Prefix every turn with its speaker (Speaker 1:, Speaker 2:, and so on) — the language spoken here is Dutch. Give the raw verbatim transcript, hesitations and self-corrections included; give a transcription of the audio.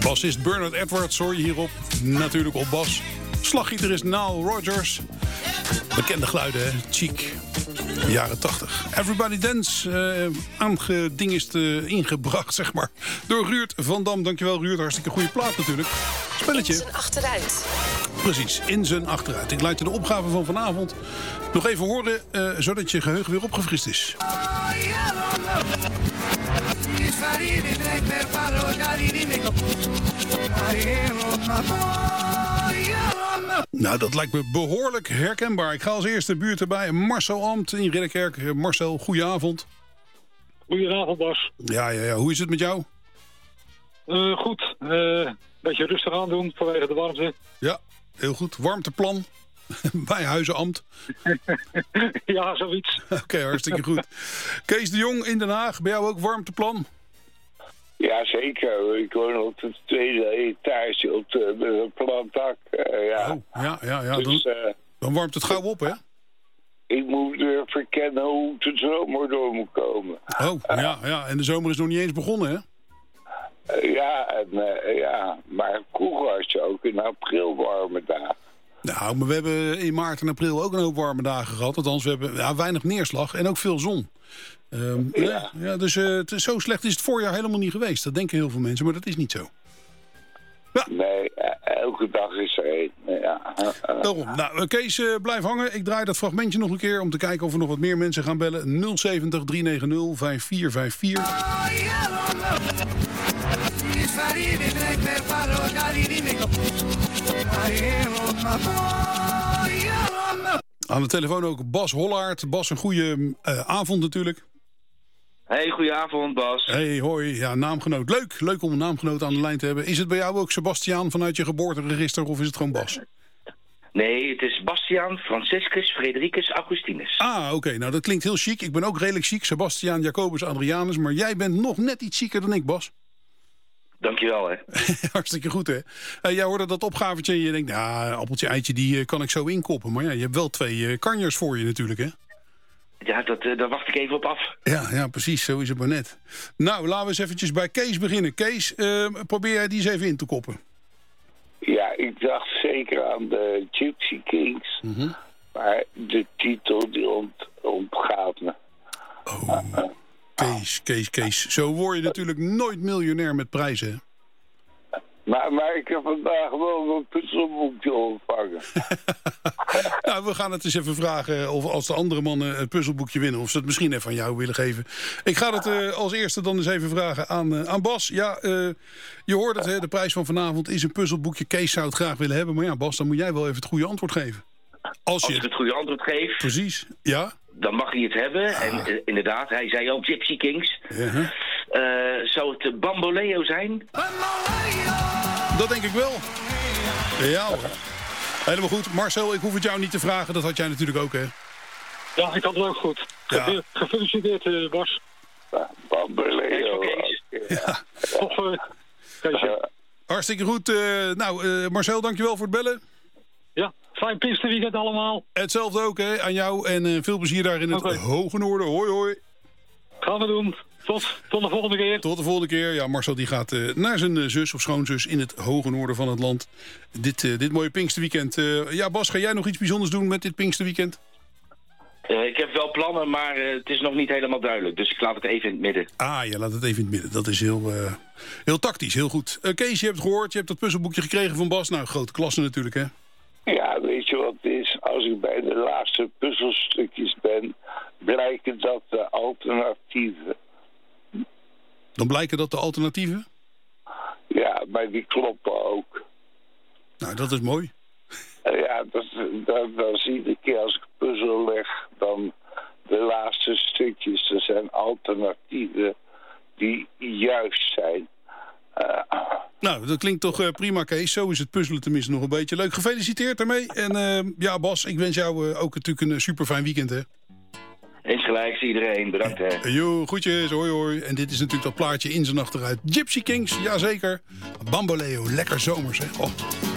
Speaker 1: Bassist Bernard Edwards hoor je hierop. Natuurlijk op bas. Slaggitarist Nile Rodgers. Bekende geluiden, hè? Chic. Jaren tachtig. Everybody Dance. Uh, aangedingest uh, ingebracht, zeg maar. Door Ruurt van Dam. Dankjewel, Ruurt. Hartstikke goede plaat natuurlijk. Spelletje.
Speaker 2: In zijn achteruit.
Speaker 1: Precies, in zijn achteruit. Ik laat je de opgave van vanavond nog even horen, uh, zodat je geheugen weer opgefrist is. Nou, dat lijkt me behoorlijk herkenbaar. Ik ga als eerste buurt erbij. Marcel Amt in Ridderkerk. Marcel, goedenavond.
Speaker 3: Goedenavond, Bas.
Speaker 1: Ja, ja, ja. Hoe is het met jou?
Speaker 3: Uh, goed. Een uh, beetje rustig aan doen vanwege de warmte.
Speaker 1: Ja, heel goed. Warmteplan bij Huizenambt.
Speaker 3: Ja, zoiets.
Speaker 1: Oké, okay, hartstikke goed. Kees de Jong in Den Haag. Bij jou ook warmteplan?
Speaker 4: Ja, zeker. Ik woon op de tweede etage op de, met een plat dak. Uh, ja.
Speaker 1: Oh, ja, ja, ja.
Speaker 4: Dus,
Speaker 1: dan,
Speaker 4: uh,
Speaker 1: dan warmt het gauw op, hè?
Speaker 4: Ik moet weer verkennen hoe de zomer door moet komen.
Speaker 1: Oh, ja, ja. En de zomer is nog niet eens begonnen, hè?
Speaker 4: Uh, ja, en, uh, ja, maar vroeger had je ook in april warme dagen.
Speaker 1: Nou, maar we hebben in maart en april ook een hoop warme dagen gehad. Althans, we hebben ja, weinig neerslag en ook veel zon. Um, ja. Ja, ja, dus uh, het is zo slecht is het voorjaar helemaal niet geweest. Dat denken heel veel mensen, maar dat is niet zo. Ja.
Speaker 4: Nee, uh, elke dag is er één. Ja. Uh,
Speaker 1: Daarom. Nou, Kees, uh, blijf hangen. Ik draai dat fragmentje nog een keer om te kijken of er nog wat meer mensen gaan bellen. nul zeventig, drie negen nul, vijf vier vijf vier. Aan de telefoon ook Bas Hollaert. Bas, een goede uh, avond natuurlijk.
Speaker 5: Hey, goedenavond Bas.
Speaker 1: Hey, hoi. Ja, naamgenoot. Leuk. Leuk om een naamgenoot aan de lijn te hebben. Is het bij jou ook Sebastiaan vanuit je geboorteregister of is het gewoon Bas?
Speaker 5: Nee, het is Bastiaan, Franciscus, Fredericus, Augustinus.
Speaker 1: Ah, oké. Okay. Nou, dat klinkt heel chic. Ik ben ook redelijk chic. Sebastiaan, Jacobus, Adrianus. Maar jij bent nog net iets chiquer dan ik, Bas.
Speaker 5: Dankjewel, hè.
Speaker 1: Hartstikke goed, hè. Uh, jij hoorde dat opgavetje en je denkt, nou, appeltje, eitje, die uh, kan ik zo inkoppen. Maar ja, je hebt wel twee uh, kanjers voor je natuurlijk, hè.
Speaker 5: Ja, dat, uh, daar wacht ik even op af.
Speaker 1: Ja, ja, precies. Zo is het maar net. Nou, laten we eens eventjes bij Kees beginnen. Kees, uh, probeer jij die eens even in te koppen.
Speaker 4: Ja, ik dacht zeker aan de Gypsy Kings. Mm-hmm. Maar de titel die ont, ontgaat me.
Speaker 1: Oh, uh, uh. Kees, Kees, Kees. Zo word je natuurlijk nooit miljonair met prijzen, hè?
Speaker 4: Maar, maar ik heb vandaag wel een puzzelboekje ontvangen.
Speaker 1: Nou, we gaan het eens even vragen of als de andere mannen het puzzelboekje winnen, of ze het misschien even aan jou willen geven. Ik ga het uh, als eerste dan eens even vragen aan, uh, aan Bas. Ja, uh, je hoort het, hè, de prijs van vanavond is een puzzelboekje. Kees zou het graag willen hebben, maar ja, Bas, dan moet jij wel even het goede antwoord geven.
Speaker 5: Als, je... als ik het goede antwoord geef...
Speaker 1: Precies, ja.
Speaker 5: Dan mag hij het hebben. Ah. En uh, inderdaad, hij zei al Gypsy Kings. Uh-huh. Uh, zou het Bamboleo zijn?
Speaker 1: Dat denk ik wel. Ja hoor. Helemaal goed. Marcel, ik hoef het jou niet te vragen. Dat had jij natuurlijk ook, hè?
Speaker 3: Ja, ik had het ook goed. Ja. Gefeliciteerd, uh, Bas.
Speaker 4: Bamboleo.
Speaker 1: Ja.
Speaker 3: Of, uh, uh,
Speaker 1: Hartstikke goed. Uh, nou, uh, Marcel, dankjewel voor het bellen.
Speaker 3: Ja, fijn Pinksterweekend allemaal.
Speaker 1: Hetzelfde ook, hè, aan jou. En uh, veel plezier daar in het okay. Hoge Noorden. Hoi, hoi.
Speaker 3: Gaan we doen. Tot, tot de volgende keer.
Speaker 1: Tot de volgende keer. Ja, Marcel die gaat uh, naar zijn uh, zus of schoonzus in het Hoge Noorden van het land. Dit, uh, dit mooie Pinksterweekend. Uh, ja, Bas, ga jij nog iets bijzonders doen met dit Pinksterweekend?
Speaker 5: Uh, ik heb wel plannen, maar uh, het is nog niet helemaal duidelijk. Dus ik laat het even in het midden.
Speaker 1: Ah, je laat het even in het midden. Dat is heel, uh, heel tactisch, heel goed. Uh, Kees, je hebt het gehoord. Je hebt dat puzzelboekje gekregen van Bas. Nou, grote klasse natuurlijk, hè?
Speaker 4: Ja, weet je wat het is? Als ik bij de laatste puzzelstukjes ben, blijken dat de alternatieven.
Speaker 1: Dan blijken dat de alternatieven?
Speaker 4: Ja, maar die kloppen ook.
Speaker 1: Nou, dat is mooi.
Speaker 4: Ja, dat, dat, dat is iedere keer als ik puzzel leg, dan de laatste stukjes, er zijn alternatieven die juist zijn. Uh,
Speaker 1: nou, dat klinkt toch uh, prima, Kees. Zo is het puzzelen tenminste nog een beetje. Leuk, gefeliciteerd daarmee. En uh, ja, Bas, ik wens jou uh, ook natuurlijk een super fijn weekend, hè?
Speaker 5: Insgelijks iedereen, bedankt hè.
Speaker 1: Uh, jo, groetjes, hoi hoi. En dit is natuurlijk dat plaatje in zijn achteruit. Gypsy Kings, jazeker. Bamboleo, lekker zomers, hè. Oh.